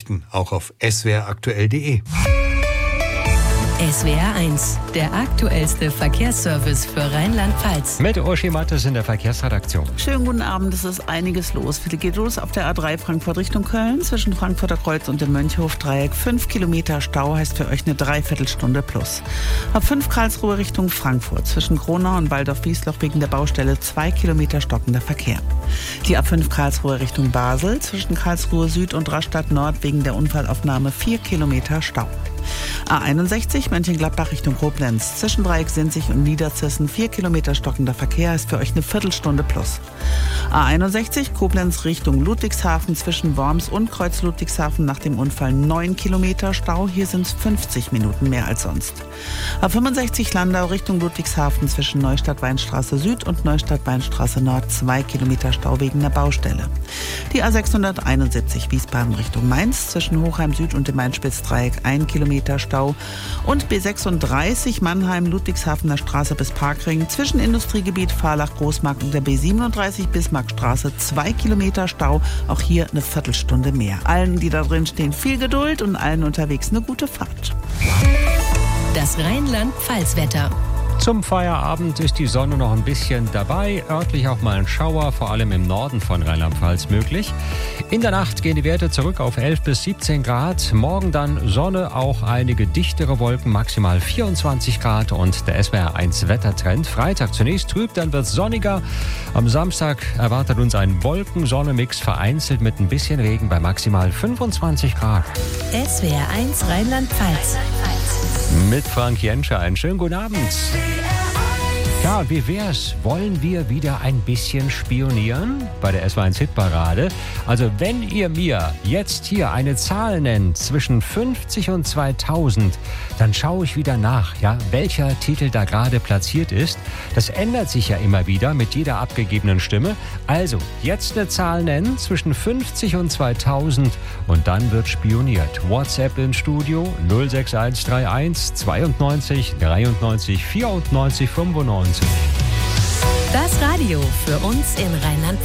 Nachrichten, auch auf swraktuell.de. SWR 1, der aktuellste Verkehrsservice für Rheinland-Pfalz. Mit Uschi Mattes in der Verkehrsredaktion. Schönen guten Abend, es ist einiges los. Viele geht los auf der A3 Frankfurt Richtung Köln. Zwischen Frankfurter Kreuz und dem Mönchhof-Dreieck 5 Kilometer Stau, heißt für euch eine Dreiviertelstunde plus. Ab 5 Karlsruhe Richtung Frankfurt. Zwischen Gronau und Waldorf-Wiesloch wegen der Baustelle 2 Kilometer stockender Verkehr. Die A5 Karlsruhe Richtung Basel. Zwischen Karlsruhe Süd und Rastatt Nord wegen der Unfallaufnahme 4 Kilometer Stau. A61 Mönchengladbach Richtung Koblenz. Zwischen Dreieck Sinzig und Niederzissen 4 Kilometer stockender Verkehr, ist für euch eine Viertelstunde plus. A61 Koblenz Richtung Ludwigshafen. Zwischen Worms und Kreuz Ludwigshafen nach dem Unfall 9 Kilometer Stau. Hier sind es 50 Minuten mehr als sonst. A65 Landau Richtung Ludwigshafen. Zwischen Neustadt-Weinstraße Süd und Neustadt-Weinstraße Nord 2 Kilometer Stau wegen der Baustelle. Die A671 Wiesbaden Richtung Mainz. Zwischen Hochheim Süd und dem Main-Spitz-Dreieck 1 Kilometer Stau. Und B36 Mannheim-Ludwigshafener Straße bis Parkring. Zwischen Industriegebiet Fahrlach-Großmarkt und der B37 Bismarckstraße 2 Kilometer Stau. Auch hier eine Viertelstunde mehr. Allen, die da drin stehen, viel Geduld und allen unterwegs eine gute Fahrt. Das Rheinland-Pfalz-Wetter. Zum Feierabend ist die Sonne noch ein bisschen dabei, örtlich auch mal ein Schauer, vor allem im Norden von Rheinland-Pfalz möglich. In der Nacht gehen die Werte zurück auf 11 bis 17 Grad. Morgen dann Sonne, auch einige dichtere Wolken, maximal 24 Grad und der SWR 1 Wettertrend. Freitag zunächst trüb, dann wird es sonniger. Am Samstag erwartet uns ein Wolken-Sonne-Mix, vereinzelt mit ein bisschen Regen bei maximal 25 Grad. SWR 1 Rheinland-Pfalz. Mit Frank Jenscher, einen schönen guten Abend. Ja, wie wär's? Wollen wir wieder ein bisschen spionieren bei der SWR 1 Hitparade? Also wenn ihr mir jetzt hier eine Zahl nennt zwischen 50 und 2000, dann schaue ich wieder nach, ja, welcher Titel da gerade platziert ist. Das ändert sich ja immer wieder mit jeder abgegebenen Stimme. Also jetzt eine Zahl nennen zwischen 50 und 2000 und dann wird spioniert. WhatsApp ins Studio 06131 92 93 94 95. Das Radio für uns in Rheinland-Pfalz.